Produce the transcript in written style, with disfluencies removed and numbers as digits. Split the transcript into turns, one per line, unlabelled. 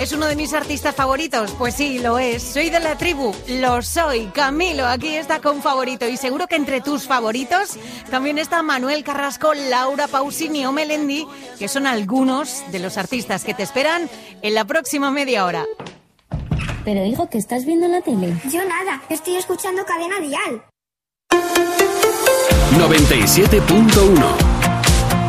¿Es uno de mis artistas favoritos? Pues sí, lo es. Soy de la tribu, lo soy. Camilo, aquí está con favorito. Y seguro que entre tus favoritos también está Manuel Carrasco, Laura Pausini o Melendi, que son algunos de los artistas que te esperan en la próxima media hora.
Pero hijo, ¿qué estás viendo en la tele?
Yo nada, estoy escuchando Cadena Dial.
97.1